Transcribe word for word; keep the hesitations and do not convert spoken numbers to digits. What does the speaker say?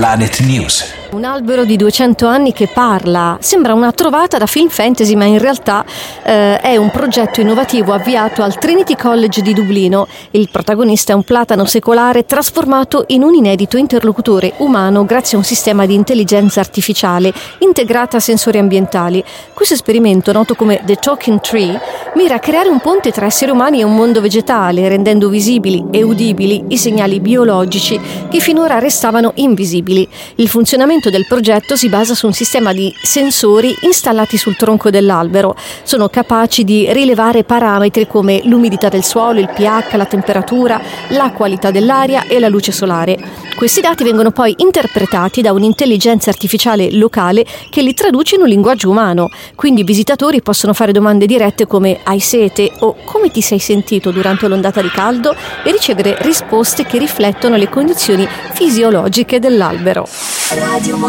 Planet News. Un albero di duecento anni che parla. Sembra una trovata da film fantasy, ma in realtà eh, è un progetto innovativo avviato al Trinity College di Dublino. Il protagonista è un platano secolare trasformato in un inedito interlocutore umano grazie a un sistema di intelligenza artificiale integrata a sensori ambientali. Questo esperimento, noto come The Talking Tree, mira a creare un ponte tra esseri umani e un mondo vegetale, rendendo visibili e udibili i segnali biologici che finora restavano invisibili. Il funzionamento del progetto si basa su un sistema di sensori installati sul tronco dell'albero. Sono capaci di rilevare parametri come l'umidità del suolo, il pH, la temperatura, la qualità dell'aria e la luce solare. Questi dati vengono poi interpretati da un'intelligenza artificiale locale che li traduce in un linguaggio umano. Quindi i visitatori possono fare domande dirette come "hai sete?" o "come ti sei sentito durante l'ondata di caldo?" e ricevere risposte che riflettono le condizioni fisiologiche dell'albero.